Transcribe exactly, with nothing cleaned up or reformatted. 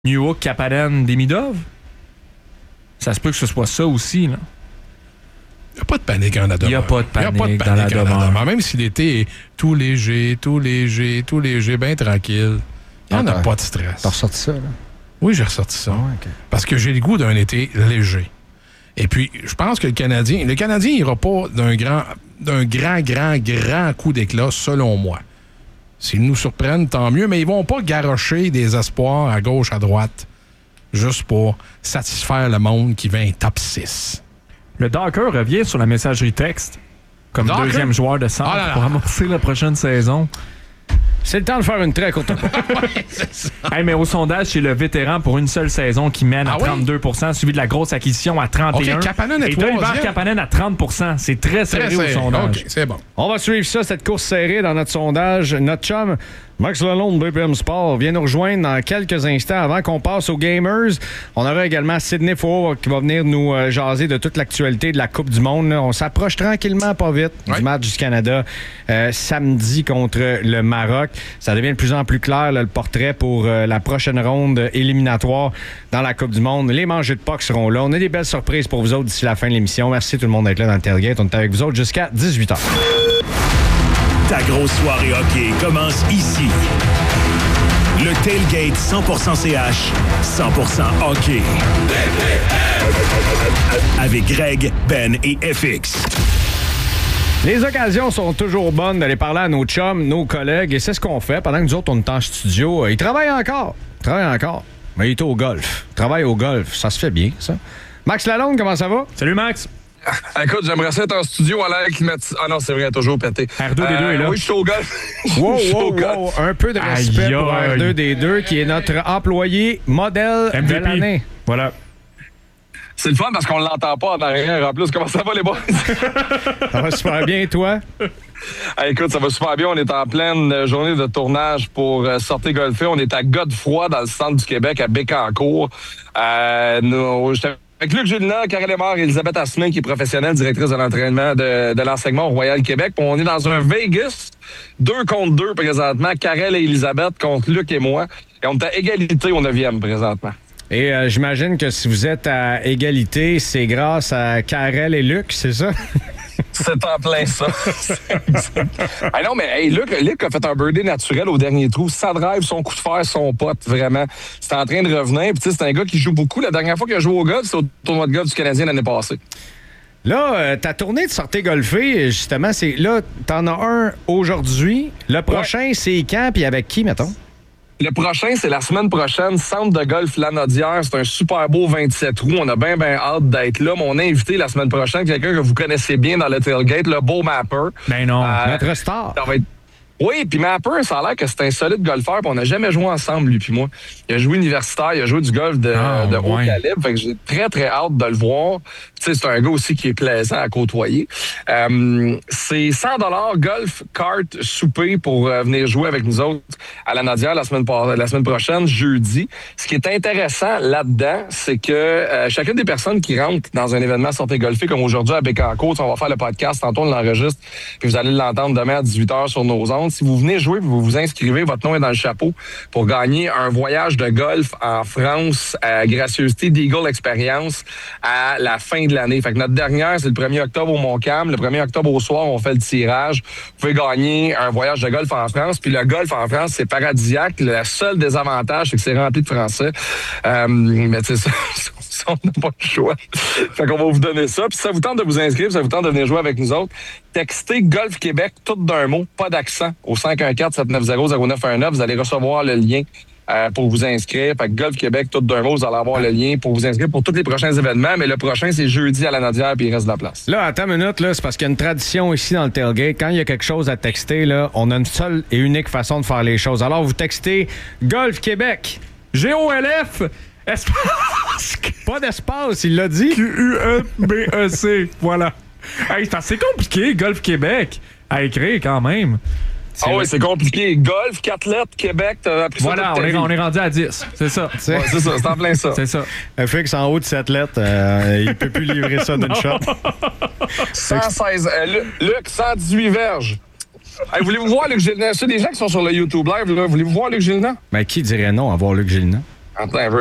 Newhook, Kapanen, Demidov? Ça se peut que ce soit ça aussi, là. Il n'y a pas de panique en demeure. Il n'y a pas de panique, Il n'y a pas de dans panique la en demeure. demeure. Même si l'été est tout léger, tout léger, tout léger, bien tranquille, il n'y en a pas de stress. T'as ressorti ça, là? Oui, j'ai ressorti ça. Ah ouais, okay. Parce que j'ai le goût d'un été léger. Et puis, je pense que le Canadien... Le Canadien n'ira pas d'un grand, d'un grand, grand, grand coup d'éclat, selon moi. S'ils nous surprennent, tant mieux, mais ils vont pas garrocher des espoirs à gauche, à droite, juste pour satisfaire le monde qui vient top six. Le Docker revient sur la messagerie texte comme Docker? deuxième joueur de centre Ah là là. pour amorcer la prochaine saison. C'est le temps de faire une très courte pause. Hey, mais au sondage, c'est le vétéran pour une seule saison qui mène à Ah oui? trente-deux pour cent, suivi de la grosse acquisition à trente et un pour cent. OK, Kapanen est Et Oliver troisième. Kapanen à trente pour cent. C'est très serré Très au serré. sondage. OK, c'est bon. On va suivre ça, cette course serrée dans notre sondage. Notre chum, Max Lalonde, B P M Sport, vient nous rejoindre dans quelques instants avant qu'on passe aux Gamers. On aura également Sidney Faux qui va venir nous euh, jaser de toute l'actualité de la Coupe du Monde. Là. On s'approche tranquillement, pas vite, Ouais. du match du Canada euh, samedi contre le Maroc. Ça devient de plus en plus clair, là, le portrait pour euh, la prochaine ronde éliminatoire dans la Coupe du Monde. Les mangeux de puck seront là. On a des belles surprises pour vous autres d'ici la fin de l'émission. Merci tout le monde d'être là dans le tailgate. On est avec vous autres jusqu'à dix-huit heures. Ta grosse soirée hockey commence ici. Le Tailgate cent pour cent C H, cent pour cent hockey. Avec Greg, Ben et F X. Les occasions sont toujours bonnes d'aller parler à nos chums, nos collègues, et c'est ce qu'on fait pendant que nous autres, on est en studio. Ils travaillent encore. Ils travaillent encore. Mais il est au golf. Ils travaillent au golf. Ça se fait bien, ça. Max Lalonde, comment ça va? Salut Max. Écoute, j'aimerais ça être en studio à l'air qu'ils mettent... Ah non, c'est vrai, toujours pété. R deux D deux est là. Oui, je suis au golf. Wow, Je suis wow, au golf. wow. Un peu de respect Aïe, pour aïe. R deux D deux, qui est notre employé modèle M de V P. l'année. Voilà. C'est le fun parce qu'on l'entend pas en arrière. En plus, comment ça va, les boys? Ça va super bien, toi? Ah, écoute, ça va super bien. On est en pleine euh, journée de tournage pour euh, Sortez golfer. On est à Godefroy, dans le centre du Québec, à Bécancour. Euh, nous, j'étais avec Luc Julina, Karel Lemar et Elisabeth Asselin, qui est professionnelle, directrice de l'entraînement de, de l'enseignement au Royal Québec. Puis on est dans un Vegas, deux contre deux présentement. Karel et Elisabeth contre Luc et moi. Et on est à égalité au neuvième présentement. Et euh, j'imagine que si vous êtes à égalité, c'est grâce à Karel et Luc, c'est ça? C'est en plein ça. Ah non, mais hey, Luc, Luc a fait un birdie naturel au dernier trou. Sa drive, son coup de fer, son pote, vraiment. C'est en train de revenir. Puis tu sais, c'est un gars qui joue beaucoup. La dernière fois qu'il a joué au golf, c'est au tournoi de golf du Canadien l'année passée. Là, euh, ta tournée de sortie golfer, justement, c'est là, t'en as un aujourd'hui. Le prochain, c'est quand puis avec qui, mettons? Le prochain, c'est la semaine prochaine, Centre de golf Lanaudière. C'est un super beau vingt-sept trous. On a bien, bien hâte d'être là. Mon invité la semaine prochaine, quelqu'un que vous connaissez bien dans le tailgate, le beau Mapper. Ben non. Euh, Notre star. Ça va être... Oui, puis Mapper, ça a l'air que c'est un solide golfeur, puis on n'a jamais joué ensemble, lui puis moi. Il a joué universitaire, il a joué du golf de, Ah, de haut ouais. calibre, fait que j'ai très, très hâte de le voir. Tu sais, c'est un gars aussi qui est plaisant à côtoyer. Euh, c'est cent dollars golf, carte, souper pour euh, venir jouer avec nous autres à la Nadière la semaine, par- la semaine prochaine, jeudi. Ce qui est intéressant là-dedans, c'est que euh, chacune des personnes qui rentrent dans un événement Sortez golfer, comme aujourd'hui à Bécancour, on va faire le podcast, tantôt on l'enregistre, puis vous allez l'entendre demain à dix-huit heures sur nos ondes. Si vous venez jouer et vous vous inscrivez, votre nom est dans le chapeau pour gagner un voyage de golf en France à Gracieuseté d'Eagle Experience à la fin de l'année. Fait que notre dernière, c'est le premier octobre au Montcalm. Le premier octobre au soir, on fait le tirage. Vous pouvez gagner un voyage de golf en France. Puis le golf en France, c'est paradisiaque. Le seul désavantage, c'est que c'est rempli de Français. Euh, mais tu sais, ça, on n'a pas le choix. Fait qu'on va vous donner ça. Puis si ça vous tente de vous inscrire, si ça vous tente de venir jouer avec nous autres, textez Golf Québec, tout d'un mot, pas d'accent, au cinq un quatre, sept neuf zéro, zéro neuf un neuf. Vous allez recevoir le lien euh, pour vous inscrire. Fait que Golf Québec, tout d'un mot, vous allez avoir le lien pour vous inscrire pour tous les prochains événements. Mais le prochain, c'est jeudi à la Nadière, puis il reste de la place. Là, attends une minute, là, c'est parce qu'il y a une tradition ici dans le tailgate. Quand il y a quelque chose à texter, là, on a une seule et unique façon de faire les choses. Alors, vous textez Golf Québec. G O L F, espace, Pas d'espace, il l'a dit. Q U E B E C. Voilà. Hey, c'est assez compliqué, Golf Québec, à écrire quand même. Ah oui, c'est compliqué. Golf, quatre lettres, Québec, t'as appris Voilà, ça on toute ta est, vie. on est rendu à dix. C'est ça. C'est Ouais, c'est ça, c'est en plein ça. C'est ça. un fixe en haut de cette lettre, euh, il peut plus livrer ça d'une shot. cent seize. Euh, Luc, Luc, cent dix-huit verges. Hey, voulez-vous voir Luc Gélina? Ceux des gens qui sont sur le YouTube Live, là, voulez-vous voir Luc Gélina? Ben, qui dirait non à voir Luc Gélina? Attends un peu.